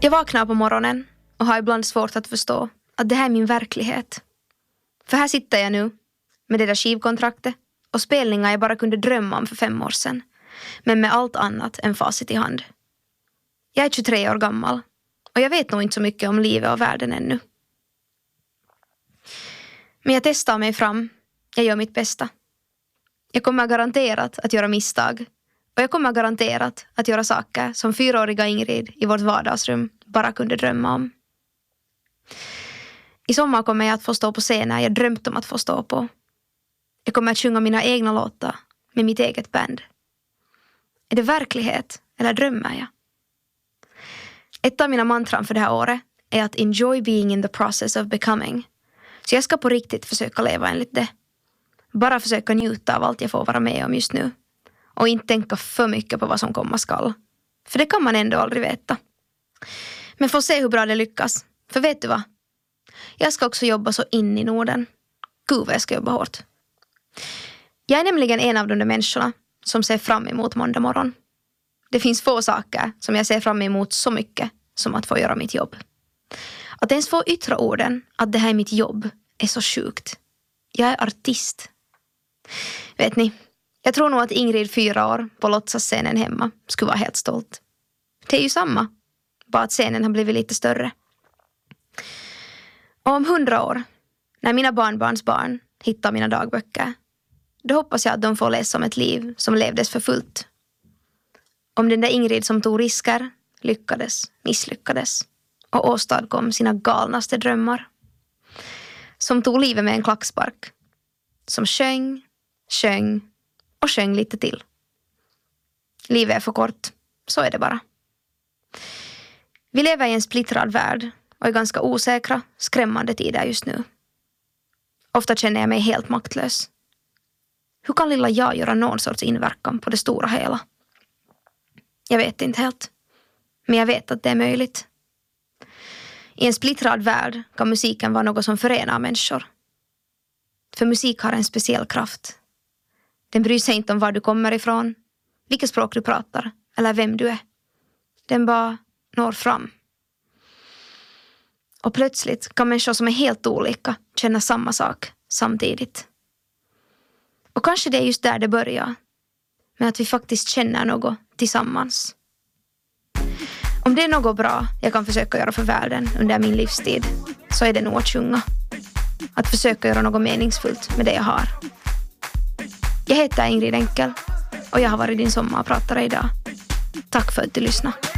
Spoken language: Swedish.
Jag vaknar på morgonen och har ibland svårt att förstå att det här är min verklighet. För här sitter jag nu med det där skivkontraktet och spelningar jag bara kunde drömma om för 5 år sedan. Men med allt annat än facit i hand. Jag är 23 år gammal och jag vet nog inte så mycket om livet och världen ännu. Men jag testar mig fram. Jag gör mitt bästa. Jag kommer garanterat att göra misstag. Och jag kommer garanterat att göra saker som 4-åriga Ingrid i vårt vardagsrum bara kunde drömma om. I sommar kommer jag att få stå på scener jag drömt om att få stå på. Jag kommer att sjunga mina egna låtar med mitt eget band. Är det verklighet eller drömmer jag? Ett av mina mantran för det här året är att enjoy being in the process of becoming. Så jag ska på riktigt försöka leva enligt det. Bara försöka njuta av allt jag får vara med om just nu. Och inte tänka för mycket på vad som komma skall. För det kan man ändå aldrig veta. Men får se hur bra det lyckas. För vet du vad? Jag ska också jobba så in i Norden. Gud vad jag ska jobba hårt. Jag är nämligen en av de där människorna som ser fram emot måndag morgon. Det finns få saker som jag ser fram emot så mycket som att få göra mitt jobb. Att ens få yttra orden att det här är mitt jobb är så sjukt. Jag är artist. Vet ni, jag tror nog att Ingrid 4 år på låtsasscenen hemma skulle vara helt stolt. Det är ju samma, bara att scenen har blivit lite större. Och om 100 år, när mina barnbarns barn hittar mina dagböcker, då hoppas jag att de får läsa om ett liv som levdes för fullt. Om den där Ingrid som tog risker, lyckades, misslyckades och åstadkom sina galnaste drömmar. Som tog livet med en klackspark. Som sjöng och sjöng lite till. Livet är för kort, så är det bara. Vi lever i en splittrad värld och är ganska osäkra, skrämmande tider just nu. Ofta känner jag mig helt maktlös. Hur kan lilla jag göra någon sorts inverkan på det stora hela? Jag vet inte helt. Men jag vet att det är möjligt. I en splittrad värld kan musiken vara något som förenar människor. För musik har en speciell kraft. Den bryr sig inte om var du kommer ifrån, vilket språk du pratar eller vem du är. Den bara når fram. Och plötsligt kan människor som är helt olika känna samma sak samtidigt. Och kanske det är just där det börjar. Med att vi faktiskt känner något tillsammans. Om det är något bra jag kan försöka göra för världen under min livstid, så är det nog att sjunga. Att försöka göra något meningsfullt med det jag har. Jag heter Ingrid Enkel och jag har varit din sommarpratare idag. Tack för att du lyssnade.